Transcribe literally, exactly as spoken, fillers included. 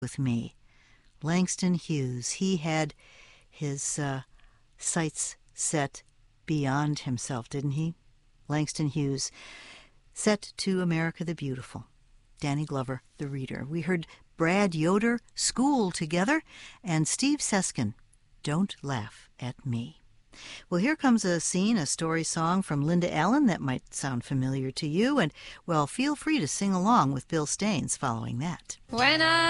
with me. Langston Hughes, he had his uh, sights set beyond himself, didn't he? Langston Hughes, set to America the Beautiful. Danny Glover, The Reader. We heard Brad Yoder, School Together, and Steve Seskin, Don't Laugh at Me. Well, here comes a scene, a story song from Linda Allen that might sound familiar to you, and, well, feel free to sing along with Bill Staines following that. When I